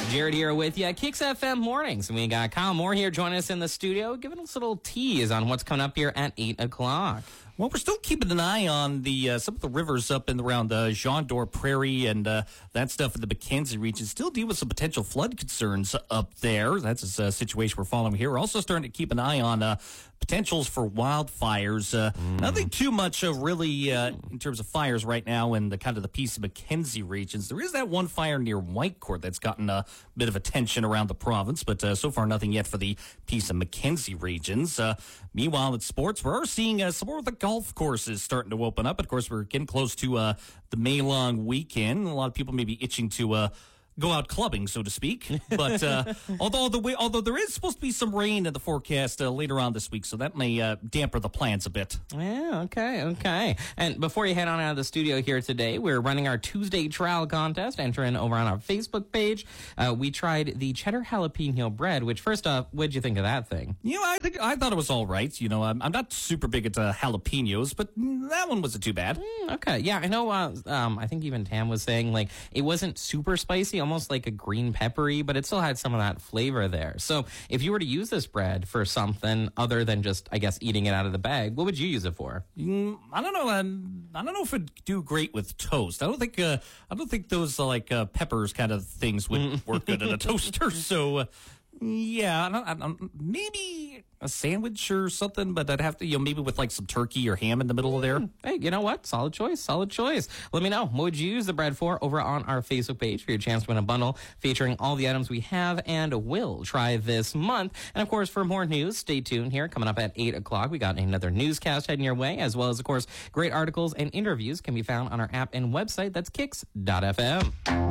Jared here with you. Kicks FM Mornings. And we got Kyle Moore here joining us in the studio, giving us a little tease on what's coming up here at 8 o'clock. Well, we're still keeping an eye on the some of the rivers up and around Jean d'Or Prairie and that stuff in the Mackenzie region. Still deal with some potential flood concerns up there. That's a situation we're following here. We're also starting to keep an eye on potentials for wildfires. Nothing too much really in terms of fires right now in the kind of the Peace and Mackenzie regions. There is that one fire near Whitecourt that's gotten a bit of attention around the province, but so far nothing yet for the Peace and Mackenzie regions. Meanwhile, in sports, we're seeing some more of the golf courses starting to open up. Of course, we're getting close to the May long weekend. A lot of people may be itching to go out clubbing, so to speak. But although there is supposed to be some rain in the forecast later on this week, so that may damper the plans a bit. Yeah, okay. And before you head on out of the studio here today, we're running our Tuesday trial contest. Enter in over on our Facebook page. We tried the cheddar jalapeno bread, which first off, what'd you think of that thing? I thought it was all right. I'm not super big into jalapenos, but that one wasn't too bad. Okay, yeah, I know. I think even Tam was saying like it wasn't super spicy, almost like a green peppery, but it still had some of that flavor there. So if you were to use this bread for something other than just, I guess, eating it out of the bag, what would you use it for? I don't know. I don't know if it'd do great with toast. I don't think those peppers kind of things would work good in a toaster. So yeah, maybe a sandwich or something, but I'd have to, maybe with like some turkey or ham in the middle of there. Hey, you know what? Solid choice. Let me know. What would you use the bread for over on our Facebook page for your chance to win a bundle featuring all the items we have and will try this month. And of course, for more news, stay tuned here. Coming up at 8 o'clock, we got another newscast heading your way, as well as, of course, great articles and interviews can be found on our app and website. That's kicks.fm.